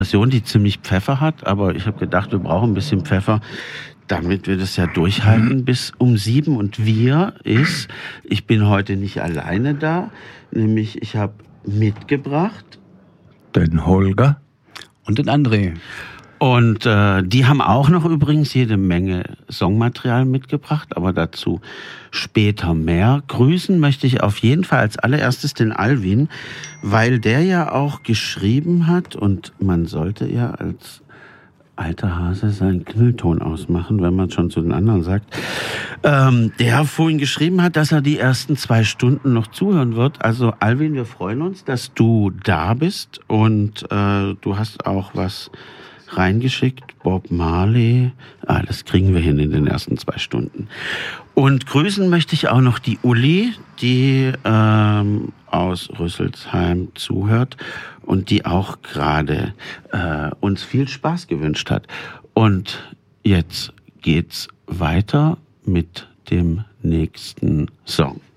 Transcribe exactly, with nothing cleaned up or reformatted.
Version, die ziemlich Pfeffer hat, aber ich habe gedacht, wir brauchen ein bisschen Pfeffer, damit wir das ja durchhalten mhm. bis um sieben. Und wir ist, ich bin heute nicht alleine da, nämlich ich habe mitgebracht den Holger und den André. Und äh, die haben auch noch übrigens jede Menge Songmaterial mitgebracht, aber dazu später mehr. Grüßen möchte ich auf jeden Fall als allererstes den Alvin, weil der ja auch geschrieben hat, und man sollte ja als alter Hase seinen Knüllton ausmachen, wenn man schon zu den anderen sagt, ähm, der vorhin geschrieben hat, dass er die ersten zwei Stunden noch zuhören wird. Also Alvin, wir freuen uns, dass du da bist, und äh, du hast auch was reingeschickt, Bob Marley, ah, das kriegen wir hin in den ersten zwei Stunden. Und grüßen möchte ich auch noch die Uli, die ähm, aus Rüsselsheim zuhört und die auch gerade äh, uns viel Spaß gewünscht hat. Und jetzt geht's weiter mit dem nächsten Song.